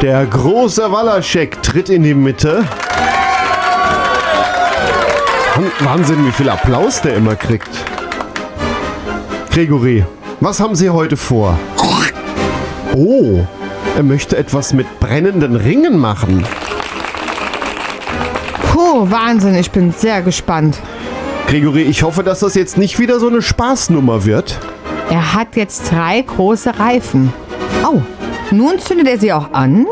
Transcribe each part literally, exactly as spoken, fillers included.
Der große Walaschek tritt in die Mitte. Wahnsinn, wie viel Applaus der immer kriegt. Gregory, was haben Sie heute vor? Oh, er möchte etwas mit brennenden Ringen machen. Puh, Wahnsinn, ich bin sehr gespannt. Gregory, ich hoffe, dass das jetzt nicht wieder so eine Spaßnummer wird. Er hat jetzt drei große Reifen. Oh, nun zündet er sie auch an.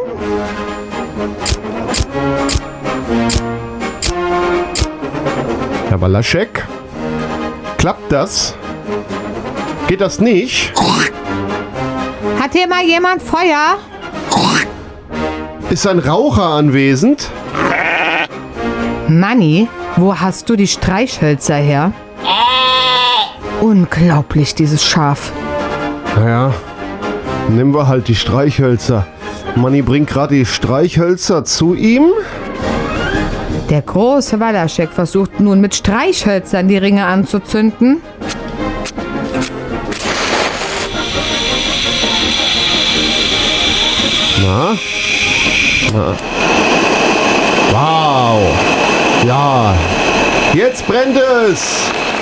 Herr Walaschek, klappt das? Geht das nicht? Hat hier mal jemand Feuer? Ist ein Raucher anwesend? Manni, wo hast du die Streichhölzer her? Unglaublich, dieses Schaf. Naja, nehmen wir halt die Streichhölzer. Manni bringt gerade die Streichhölzer zu ihm. Der große Walaschek versucht nun mit Streichhölzern die Ringe anzuzünden. Na? Na? Wow! Ja! Jetzt brennt es!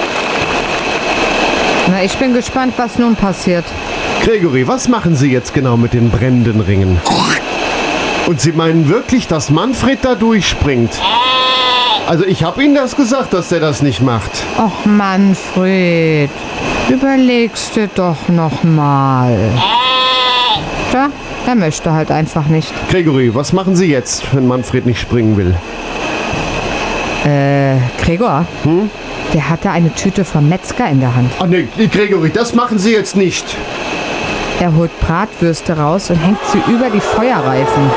Na, ich bin gespannt, was nun passiert. Gregory, was machen Sie jetzt genau mit den brennenden Ringen? Und Sie meinen wirklich, dass Manfred da durchspringt? Also ich habe Ihnen das gesagt, dass der das nicht macht. Och, Manfred, überlegst du doch noch mal. Da, er möchte halt einfach nicht. Gregory, was machen Sie jetzt, wenn Manfred nicht springen will? Äh, Gregor? Hm? Der hatte eine Tüte vom Metzger in der Hand. Ach nee, Gregory, das machen Sie jetzt nicht. Er holt Bratwürste raus und hängt sie über die Feuerreifen.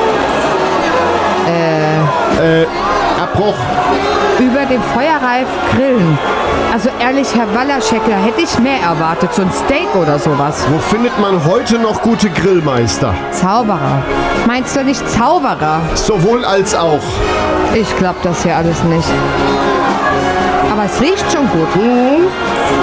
Äh... Äh, Abbruch. Über dem Feuerreif grillen. Also ehrlich, Herr Walaschek, da hätte ich mehr erwartet. So ein Steak oder sowas. Wo findet man heute noch gute Grillmeister? Zauberer. Meinst du nicht Zauberer? Sowohl als auch. Ich glaub das hier alles nicht. Aber es riecht schon gut. Hm?